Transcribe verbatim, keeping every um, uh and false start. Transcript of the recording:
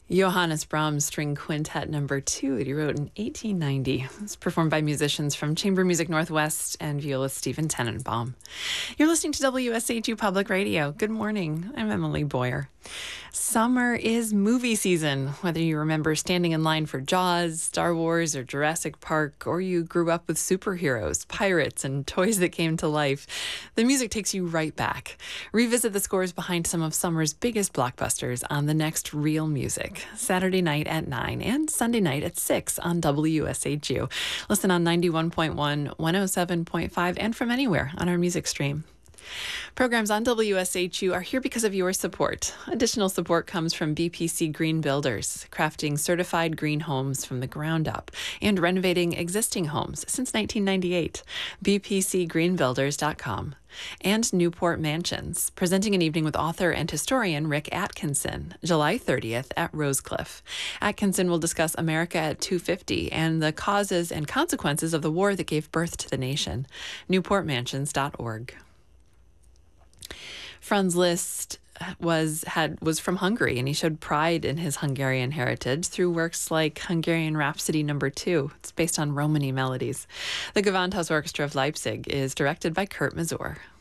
Johannes Brahms String Quintet Number Two, that he wrote in eighteen ninety. It's performed by musicians from Chamber Music Northwest and violist Stephen Tenenbaum. You're listening to W S H U Public Radio. Good morning. I'm Emily Boyer. Summer is movie season. Whether you remember standing in line for Jaws, Star Wars, or Jurassic Park, or you grew up with superheroes, pirates, and toys that came to life, the music takes you right back. Revisit the scores behind some of summer's biggest blockbusters on the next Real Music, Saturday night at nine and Sunday night at six on W S H U. Listen on ninety-one point one, one oh seven point five, and from anywhere on our music stream. Programs on W S H U are here because of your support. Additional support comes from B P C Green Builders, crafting certified green homes from the ground up and renovating existing homes since nineteen ninety-eight. b p c green builders dot com. And Newport Mansions, presenting an evening with author and historian Rick Atkinson, July thirtieth at Rosecliff. Atkinson will discuss America at two fifty and the causes and consequences of the war that gave birth to the nation. newport mansions dot org. Franz Liszt was had was from Hungary, and he showed pride in his Hungarian heritage through works like Hungarian Rhapsody Number Two. It's based on Romany melodies. The Gewandhaus Orchestra of Leipzig is directed by Kurt Mazur.